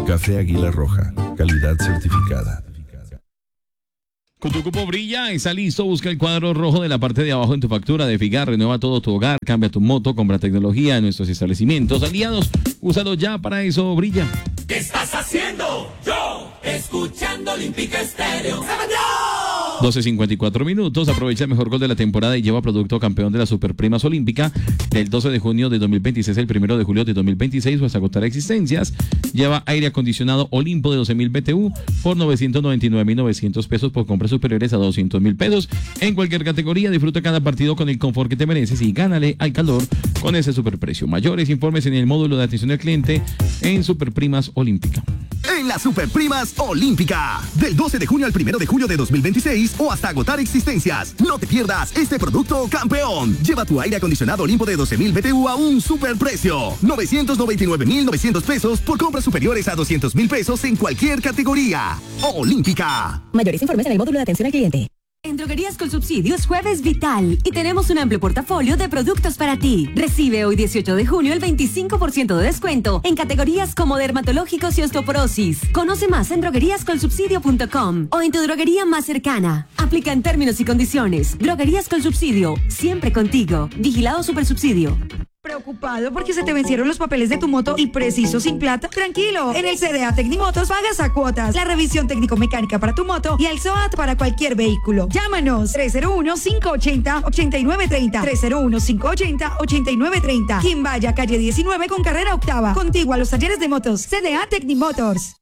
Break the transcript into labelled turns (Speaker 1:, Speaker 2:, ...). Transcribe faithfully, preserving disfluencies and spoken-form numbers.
Speaker 1: Café Águila Roja, calidad certificada.
Speaker 2: Con tu cupo Brilla, está listo, busca el cuadro rojo de la parte de abajo en tu factura de Figar, renueva todo tu hogar, cambia tu moto, compra tecnología en nuestros establecimientos aliados, úsalo ya, para eso brilla.
Speaker 3: ¿Qué estás haciendo? Yo, escuchando Olímpica Estéreo.
Speaker 2: doce cincuenta y cuatro minutos, aprovecha el mejor gol de la temporada y lleva producto campeón de la Superprimas Olímpica del doce de junio de dos mil veintiséis al primero de julio de dos mil veintiséis o hasta agotar existencias. Lleva aire acondicionado Olimpo de doce mil B T U por novecientos noventa y nueve mil novecientos pesos por compras superiores a doscientos mil pesos. En cualquier categoría, disfruta cada partido con el confort que te mereces y gánale al calor con ese superprecio. Mayores informes en el módulo de atención al cliente en Superprimas Olímpica.
Speaker 4: En la Superprimas Olímpica, del doce de junio al primero de julio de dos mil veintiséis o hasta agotar existencias. No te pierdas este producto campeón. Lleva tu aire acondicionado Olimpo de doce mil B T U a un superprecio. novecientos noventa y nueve mil novecientos pesos por compras superiores a doscientos mil pesos en cualquier categoría. Olímpica.
Speaker 5: Mayores informes en el módulo de atención al cliente.
Speaker 6: En Droguerías con Subsidio es Jueves Vital y tenemos un amplio portafolio de productos para ti. Recibe hoy dieciocho de junio el veinticinco por ciento de descuento en categorías como dermatológicos y osteoporosis. Conoce más en droguerías con subsidio punto com o en tu droguería más cercana. Aplica en términos y condiciones. Droguerías con Subsidio, siempre contigo. Vigilado Supersubsidio.
Speaker 7: ¿Preocupado porque se te vencieron los papeles de tu moto y preciso sin plata? Tranquilo, en el C D A Tecnimotos pagas a cuotas, la revisión técnico-mecánica para tu moto y el S O A T para cualquier vehículo. Llámanos tres cero uno, cinco ocho cero, ocho nueve tres cero, tres cero uno, cinco ocho cero, ocho nueve tres cero. Quien vaya calle diecinueve con carrera octava, contiguo a los talleres de motos. C D A Tecnimotors.